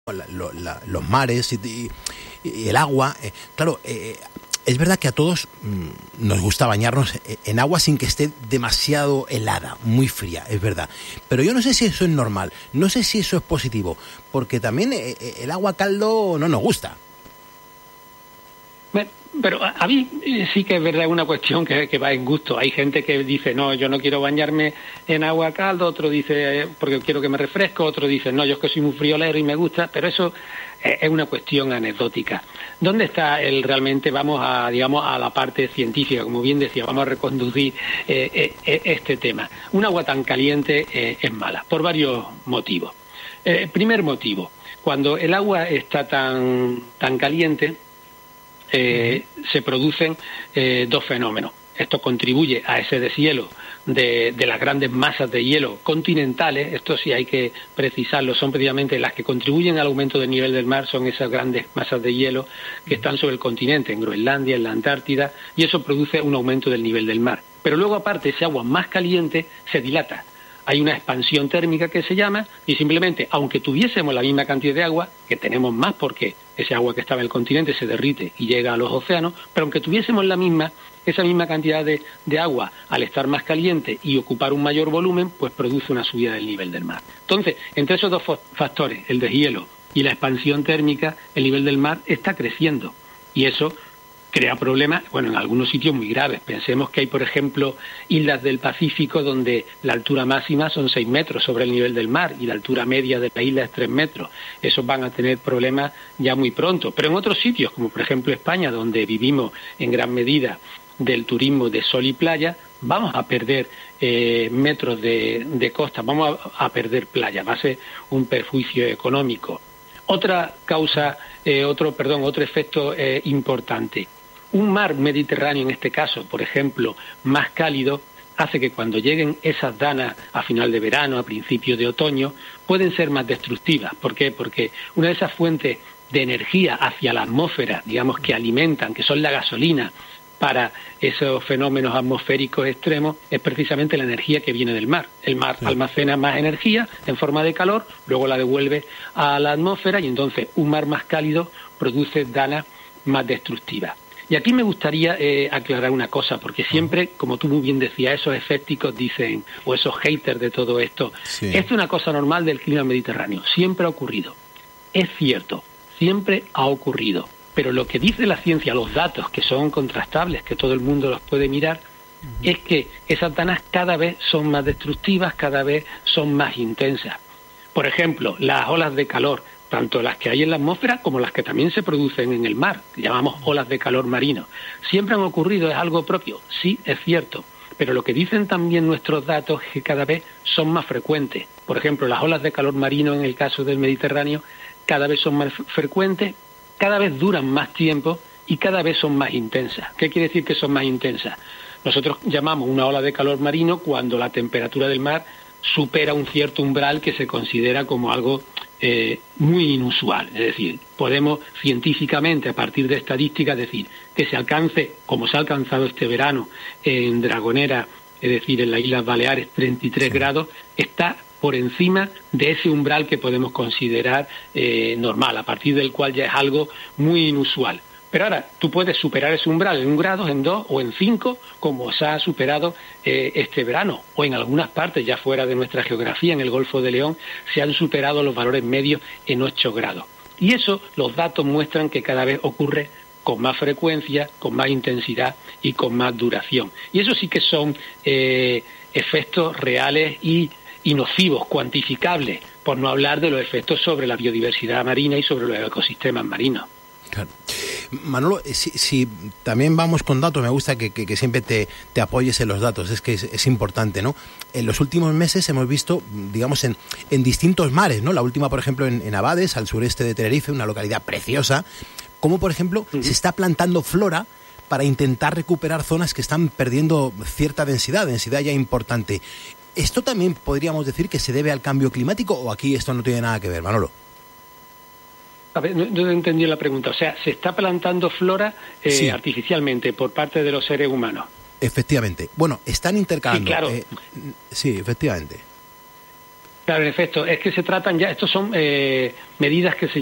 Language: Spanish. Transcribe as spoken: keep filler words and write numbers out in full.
La, lo, la, los mares y, y, y el agua, eh, claro, eh, es verdad que a todos mmm, nos gusta bañarnos en agua sin que esté demasiado helada, muy fría, es verdad, pero yo no sé si eso es normal, no sé si eso es positivo, porque también eh, el agua caldo no nos gusta. Bueno, pero a mí sí que es verdad, una cuestión que, que va en gusto. Hay gente que dice, no, yo no quiero bañarme en agua caldo, otro dice, porque quiero que me refresco, otro dice, no, yo es que soy muy friolero y me gusta, pero eso es una cuestión anecdótica. ¿Dónde está el realmente, vamos a, digamos, a la parte científica, como bien decía, vamos a reconducir eh, eh, este tema? Un agua tan caliente eh, es mala, por varios motivos. Eh, primer motivo, cuando el agua está tan, tan caliente, Eh, se producen eh, dos fenómenos. Esto contribuye a ese deshielo de, de las grandes masas de hielo continentales. Esto sí hay que precisarlo, son precisamente las que contribuyen al aumento del nivel del mar, son esas grandes masas de hielo que están sobre el continente, en Groenlandia, en la Antártida, y eso produce un aumento del nivel del mar. Pero luego, aparte, ese agua más caliente se dilata. Hay una expansión térmica que se llama, y simplemente, aunque tuviésemos la misma cantidad de agua, que tenemos más porque ese agua que estaba en el continente se derrite y llega a los océanos, pero aunque tuviésemos la misma, esa misma cantidad de, de agua, al estar más caliente y ocupar un mayor volumen, pues produce una subida del nivel del mar. Entonces, entre esos dos factores, el deshielo y la expansión térmica, el nivel del mar está creciendo, y eso crea problemas, bueno, en algunos sitios muy graves. Pensemos que hay, por ejemplo, islas del Pacífico donde la altura máxima son seis metros sobre el nivel del mar y la altura media de la isla es tres metros. Esos van a tener problemas ya muy pronto. Pero en otros sitios, como por ejemplo España, donde vivimos en gran medida del turismo de sol y playa, vamos a perder eh, metros de, de costa, vamos a, a perder playa, va a ser un perjuicio económico. Otra causa, eh, otro, perdón, otro efecto eh, importante. Un mar Mediterráneo, en este caso, por ejemplo, más cálido, hace que cuando lleguen esas danas a final de verano, a principios de otoño, pueden ser más destructivas. ¿Por qué? Porque una de esas fuentes de energía hacia la atmósfera, digamos, que alimentan, que son la gasolina para esos fenómenos atmosféricos extremos, es precisamente la energía que viene del mar. El mar sí. almacena más energía en forma de calor, luego la devuelve a la atmósfera y entonces un mar más cálido produce danas más destructivas. Y aquí me gustaría eh, aclarar una cosa, porque siempre, como tú muy bien decías, esos escépticos dicen, o esos haters de todo esto, sí. esto es una cosa normal del clima mediterráneo, siempre ha ocurrido. Es cierto, siempre ha ocurrido, pero lo que dice la ciencia, los datos que son contrastables, que todo el mundo los puede mirar, uh-huh. es que esas danas cada vez son más destructivas, cada vez son más intensas. Por ejemplo, las olas de calor, tanto las que hay en la atmósfera como las que también se producen en el mar, que llamamos olas de calor marino. Siempre han ocurrido, es algo propio, sí, es cierto, pero lo que dicen también nuestros datos es que cada vez son más frecuentes. Por ejemplo, las olas de calor marino en el caso del Mediterráneo cada vez son más frecuentes, cada vez duran más tiempo y cada vez son más intensas. ¿Qué quiere decir que son más intensas? Nosotros llamamos una ola de calor marino cuando la temperatura del mar supera un cierto umbral que se considera como algo eh, muy inusual. Es decir, podemos científicamente, a partir de estadísticas, decir que se alcance, como se ha alcanzado este verano en Dragonera, es decir, en las Islas Baleares, treinta y tres grados, está por encima de ese umbral que podemos considerar eh, normal, a partir del cual ya es algo muy inusual. Pero ahora, tú puedes superar ese umbral en un grado, en dos o en cinco, como se ha superado eh, este verano. O en algunas partes, ya fuera de nuestra geografía, en el Golfo de León, se han superado los valores medios en ocho grados. Y eso, los datos muestran que cada vez ocurre con más frecuencia, con más intensidad y con más duración. Y eso sí que son eh, efectos reales y, y nocivos, cuantificables, por no hablar de los efectos sobre la biodiversidad marina y sobre los ecosistemas marinos. Claro. Manolo, si, si también vamos con datos, me gusta que, que, que siempre te, te apoyes en los datos, es que es, es importante, ¿no? En los últimos meses hemos visto, digamos, en, en distintos mares, ¿no? La última, por ejemplo, en, en Abades, al sureste de Tenerife, una localidad preciosa, como, por ejemplo, uh-huh. se está plantando flora para intentar recuperar zonas que están perdiendo cierta densidad, densidad ya importante. ¿Esto también podríamos decir que se debe al cambio climático o aquí esto no tiene nada que ver, Manolo? A ver, no, no entendí la pregunta. O sea, ¿se está plantando flora eh, sí. artificialmente por parte de los seres humanos? Efectivamente. Bueno, están intercalando. Sí, claro. Eh, sí, efectivamente. Claro, en efecto, es que se tratan ya, estos son eh, medidas que se